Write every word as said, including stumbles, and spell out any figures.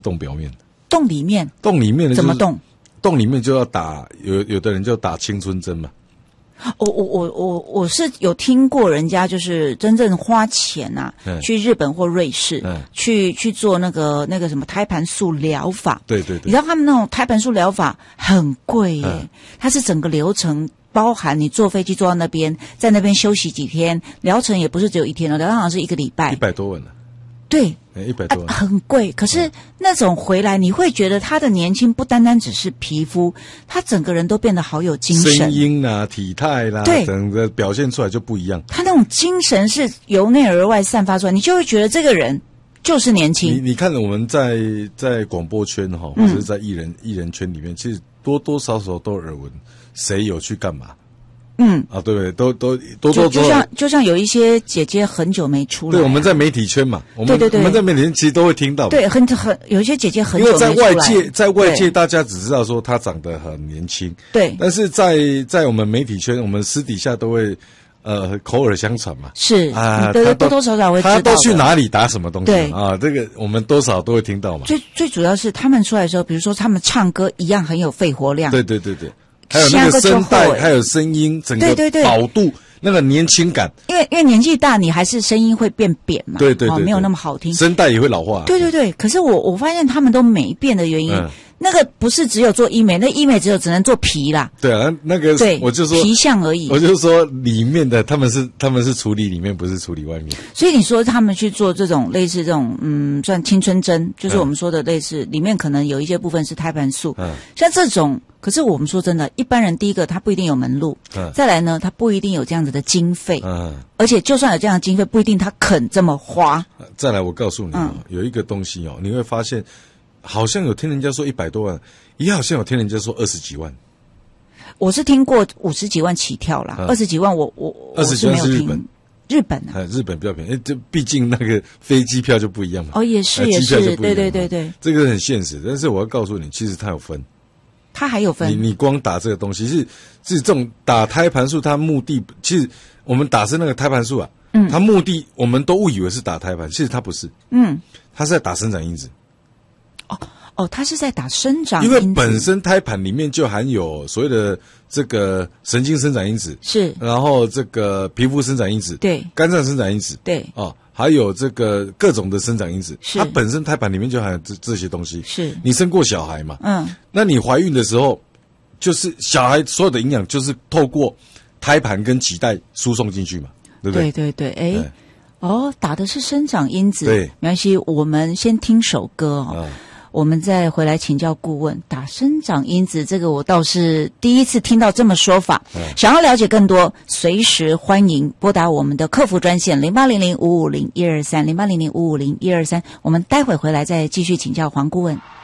洞表面。 洞里面？ 洞里面的、就是、 怎么洞？ 洞里面就要打，有有的人就打青春针嘛。 我我我我我是有听过人家就是真正花钱呐、啊嗯，去日本或瑞士，嗯、去去做那个那个什么胎盘素疗法。 对对对， 你知道他们那种胎盘素疗法很贵耶、嗯，它是整个流程包含你坐飞机坐到那边，在那边休息几天，疗程也不是只有一天哦，疗程好像是一个礼拜， 一百多万呢。 对。 一百多万、 啊，很贵。可是那种回来，你会觉得他的年轻不单单只是皮肤，他整个人都变得好有精神， 声音啦、体态啦，对，整个表现出来就不一样。 他那种精神是由内而外散发出来，你就会觉得这个人就是年轻。 你你看我们在在广播圈哈，或者是在艺人、嗯、艺人圈里面，其实多多少少都耳闻谁有去干嘛。嗯啊，对不对？都都多多就像就像有一些姐姐很久没出来、啊， 对，我们在媒体圈嘛，我们对对对， 我们在媒体圈其实都会听到， 对，很很有一些姐姐很久没出来， 因为在外界在外界大家只知道说她长得很年轻， 对， 但是在在我们媒体圈，我们私底下都会呃口耳相传嘛， 是啊， 对，多多少少会知道他都去哪里打什么东西， 对啊，这个我们多少都会听到嘛。 最最主要是他们出来的时候，比如说他们唱歌一样很有肺活量， 对对对对。还有那个声带，还有声音，整个饱度，那个年轻感。 因为因为年纪大，你还是声音会变扁嘛， 对对 对, 对、哦， 没有那么好听， 声带也会老化。 对对对，可是我我发现他们都没变的原因，嗯、那个不是只有做医美，那医美只有只能做皮啦。 对啊，那个对， 我就说皮相而已。 我就说里面的他们是他们是处理里面，不是处理外面。 所以你说他们去做这种类似这种嗯，算青春针，就是我们说的类似，嗯、里面可能有一些部分是胎盘素，嗯，像这种。可是我们说真的，一般人第一个他不一定有门路，嗯，再来呢，他不一定有这样子的经费，嗯，而且就算有这样的经费，不一定他肯这么花。 再来，我告诉你哦，嗯、有一个东西哦，你会发现，好像有听人家说一百多万，也好像有听人家说二十几万。 我是听过五十几万起跳啦，二十、嗯、几万我我二十几万是日本。 日本啊， 日本比较便宜，这毕竟那个飞机票就不一样嘛。 哦，也是也是，对对对对， 这个很现实。但是我要告诉你，其实它有分。 它还有分， 你你光打这个东西是是这种打胎盘素，它目的其实我们打是那个胎盘素啊，嗯，它目的我们都误以为是打胎盘，其实它不是，嗯，它是在打生长因子。 哦哦，它是在打生长因子， 因为本身胎盘里面就含有所谓的这个神经生长因子， 是， 然后这个皮肤生长因子， 对， 肝脏生长因子， 对， 哦。还有这个各种的生长因子，它本身胎盘里面就含有这这些东西。 是你生过小孩嘛？ 嗯， 那你怀孕的时候，就是小孩所有的营养就是透过胎盘跟脐带输送进去嘛，对不对？ 对对对，哎，哦，打的是生长因子， 对， 没关系，我们先听首歌哦。嗯，我们再回来请教顾问，打生长因子这个我倒是第一次听到这么说法。嗯、想要了解更多，随时欢迎拨打我们的客服专线零八零零五五零一二三零八零零五五零一二三。我们待会回来再继续请教黄顾问。